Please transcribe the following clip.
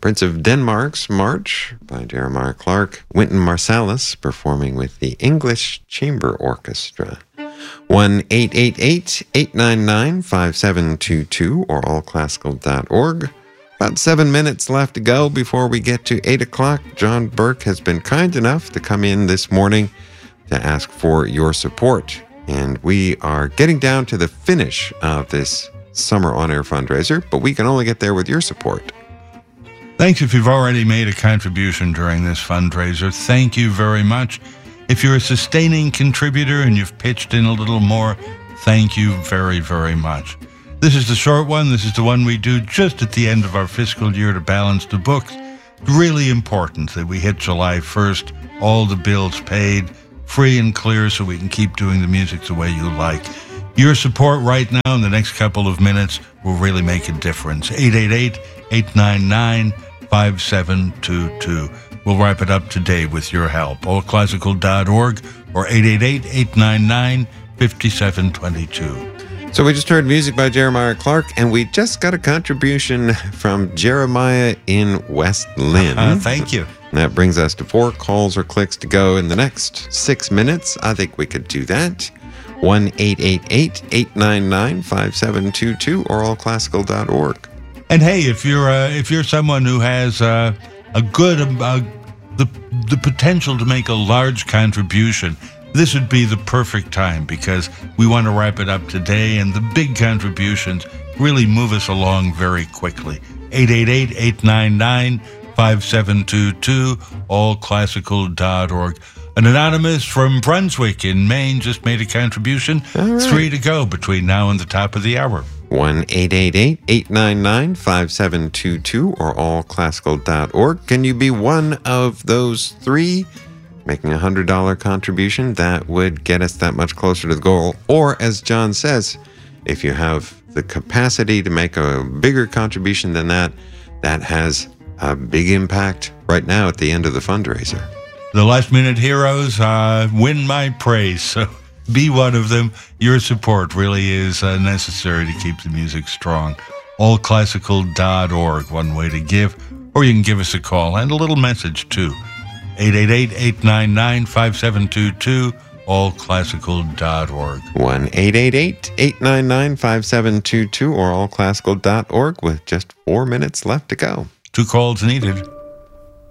Prince of Denmark's March by Jeremiah Clark. Wynton Marsalis performing with the English Chamber Orchestra. 1-888-899-5722 or allclassical.org. About 7 minutes left to go before we get to 8 o'clock. John Burke has been kind enough to come in this morning to ask for your support. And we are getting down to the finish of this Summer On Air fundraiser, but we can only get there with your support. Thanks if you've already made a contribution during this fundraiser. Thank you very much. If you're a sustaining contributor and you've pitched in a little more, thank you very, very much. This is the short one. This is the one we do just at the end of our fiscal year to balance the books. Really important that we hit July 1st, all the bills paid, free and clear, so we can keep doing the music the way you like. Your support right now in the next couple of minutes will really make a difference. 888-899-5722. We'll wrap it up today with your help. allclassical.org or 888-899-5722. So we just heard music by Jeremiah Clark, and we just got a contribution from Jeremiah in West Lynn. Thank you. And that brings us to 4 calls or clicks to go in the next 6 minutes. I think we could do that. 1-888-899-5722 or allclassical.org. And hey, if you're someone who has the potential to make a large contribution, this would be the perfect time, because we want to wrap it up today, and the big contributions really move us along very quickly. 888-899-5722, allclassical.org. An anonymous from Brunswick in Maine just made a contribution. Right. 3 to go between now and the top of the hour. 1-888-899-5722 or allclassical.org. Can you be one of those 3? Making a $100 contribution, that would get us that much closer to the goal. Or, as John says, if you have the capacity to make a bigger contribution than that, that has a big impact right now at the end of the fundraiser. The last-minute heroes win my praise, so be one of them. Your support really is necessary to keep the music strong. allclassical.org, one way to give, or you can give us a call and a little message, too. 888-899-5722, allclassical.org. 1-888-899-5722 or allclassical.org with just 4 minutes left to go. 2 calls needed.